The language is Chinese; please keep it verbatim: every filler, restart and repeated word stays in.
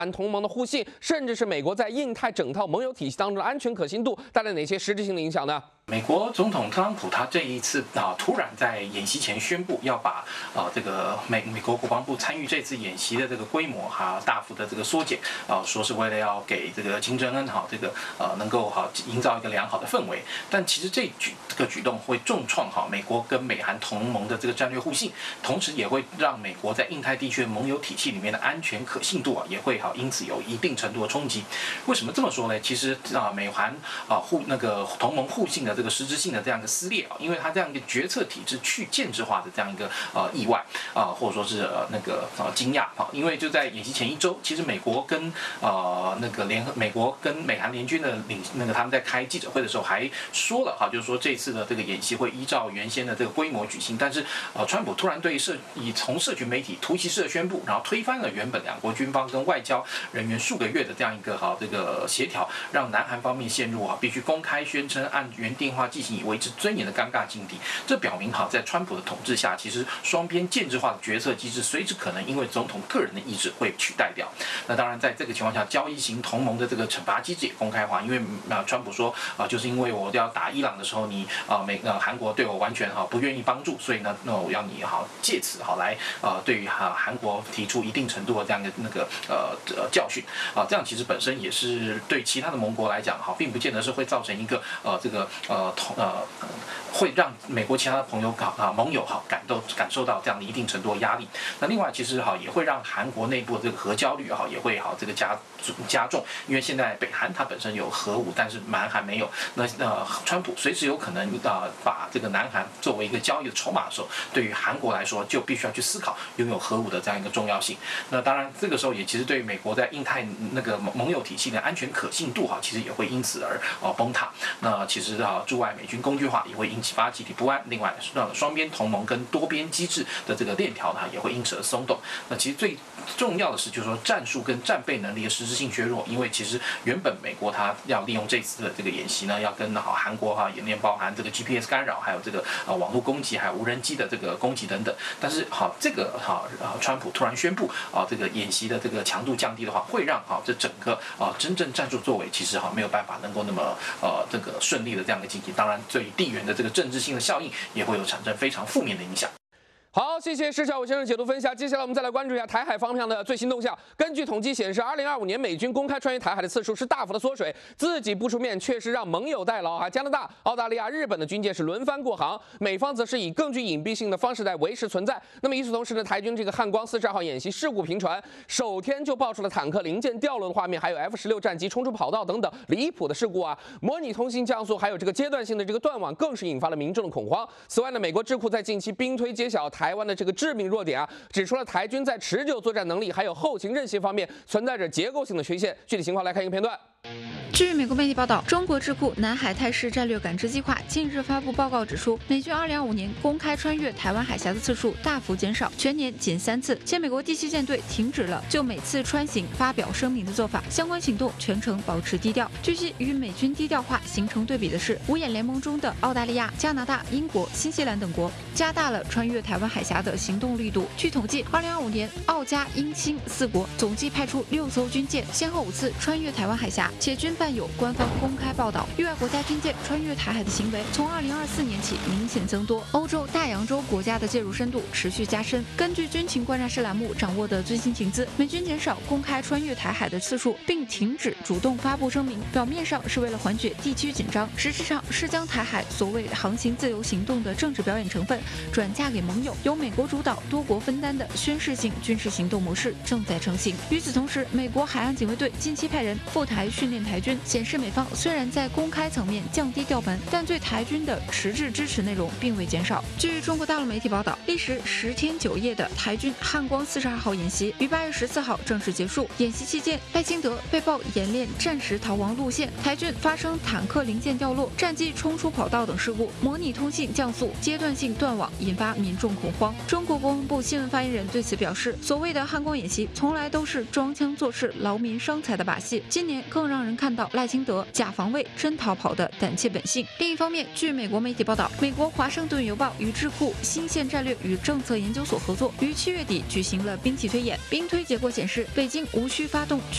同盟的互信，甚至是美国在印太整套盟友体系当中的安全可信度，带来哪些实质性的影响呢？ 美国总统特朗普他这一次啊，突然在演习前宣布要把啊这个美美国国防部参与这次演习的这个规模哈、啊、大幅的这个缩减啊，说是为了要给这个金正恩哈这个呃能够哈营造一个良好的氛围。但其实这举这个举动会重创哈美国跟美韩同盟的这个战略互信，同时也会让美国在印太地区的盟友体系里面的安全可信度啊也会哈因此有一定程度的冲击。为什么这么说呢？其实啊美韩啊互那个同盟互信的这个实质性的这样一个撕裂啊，因为它这样一个决策体制去建制化的这样一个呃意外啊，或者说是呃那个呃惊讶啊，因为就在演习前一周，其实美国跟呃那个联合美国跟美韩联军的领那个他们在开记者会的时候还说了哈，就是说这次的这个演习会依照原先的这个规模举行，但是呃川普突然对社以从社群媒体突袭式的宣布，然后推翻了原本两国军方跟外交人员数个月的这样一个哈这个协调，让南韩方面陷入啊必须公开宣称按原定化进行以维持尊严的尴尬境地。这表明哈，在川普的统治下，其实双边建制化的决策机制随时可能因为总统个人的意志会取代掉。那当然，在这个情况下，交易型同盟的这个惩罚机制也公开化，因为啊，川普说啊，就是因为我要打伊朗的时候，你啊美呃韩国对我完全哈不愿意帮助，所以呢，那我要你哈借此哈来啊对于哈韩国提出一定程度的这样的那个呃呃教训啊，这样其实本身也是对其他的盟国来讲哈，并不见得是会造成一个呃这个呃同呃。会让美国其他的朋友啊盟友哈感到感受到这样的一定程度的压力。那另外其实哈也会让韩国内部的这个核焦虑哈也会哈这个加加重，因为现在北韩它本身有核武，但是南韩没有。那呃川普随时有可能啊、呃、把这个南韩作为一个交易的筹码的时候，对于韩国来说就必须要去思考拥有核武的这样一个重要性。那当然这个时候也其实对美国在印太那个盟友体系的安全可信度哈其实也会因此而啊崩塌。那其实啊驻外美军工具化也会因启发集体不安，另外让双边同盟跟多边机制的这个链条呢，也会因此而松动。那其实最重要的是，就是说战术跟战备能力的实质性削弱，因为其实原本美国它要利用这次的这个演习呢，要跟好韩国哈演练包含这个 G P S 干扰，还有这个啊网络攻击，还有无人机的这个攻击等等。但是好这个哈啊川普突然宣布啊这个演习的这个强度降低的话，会让哈这整个啊真正战术作为其实哈没有办法能够那么呃这个顺利的这样一个进行。当然对于地缘的这个政治性的效应也会有产生非常负面的影响。 好，谢谢施小武先生解读分享。接下来我们再来关注一下台海方向的最新动向。根据统计显示，二零二五年美军公开穿越台海的次数是大幅的缩水，自己不出面确实让盟友代劳啊，加拿大、澳大利亚、日本的军舰是轮番过航，美方则是以更具隐蔽性的方式在维持存在。那么与此同时呢，台军这个汉光四十二号演习事故频传，首天就爆出了坦克零件掉落的画面，还有 F 十六战机冲出跑道等等离谱的事故啊。模拟通信降速，还有这个阶段性的这个断网，更是引发了民众的恐慌。此外呢，美国智库在近期兵推揭晓台湾的这个致命弱点啊，指出了台军在持久作战能力还有后勤韧性方面存在着结构性的缺陷。具体情况来看一个片段。 据美国媒体报道，中国智库南海态势战略感知计划近日发布报告指出，美军二零二五年公开穿越台湾海峡的次数大幅减少，全年仅三次，且美国第七舰队停止了就每次穿行发表声明的做法，相关行动全程保持低调。据悉，与美军低调化形成对比的是，五眼联盟中的澳大利亚、加拿大、英国、新西兰等国加大了穿越台湾海峡的行动力度。据统计，二零二五年澳加英新四国总计派出六艘军舰，先后五次穿越台湾海峡，且均伴有官方公开报道。域外国家军舰穿越台海的行为从二零二四年起明显增多，欧洲大洋洲国家的介入深度持续加深。根据军情观察室栏目掌握的最新情资，美军减少公开穿越台海的次数，并停止主动发布声明，表面上是为了缓解地区紧张，实质上是将台海所谓航行自由行动的政治表演成分转嫁给盟友，由美国主导、多国分担的宣示性军事行动模式正在成型。与此同时，美国海岸警卫队近期派人赴台训练台军，显示美方虽然在公开层面降低调门，但对台军的实质支持内容并未减少。据中国大陆媒体报道，历时十天九夜的台军汉光四十二号演习于八月十四号正式结束。演习期间，赖清德被曝演练战时逃亡路线，台军发生坦克零件掉落、战机冲出跑道等事故，模拟通信降速、阶段性断网，引发民众恐慌。中国国防部新闻发言人对此表示，所谓的汉光演习从来都是装腔作势、劳民伤财的把戏，今年更让人看到赖清德假防卫真逃跑的胆怯本性。另一方面，据美国媒体报道，美国华盛顿邮报与智库新线战略与政策研究所合作，于七月底举行了兵棋推演。兵推结果显示，北京无需发动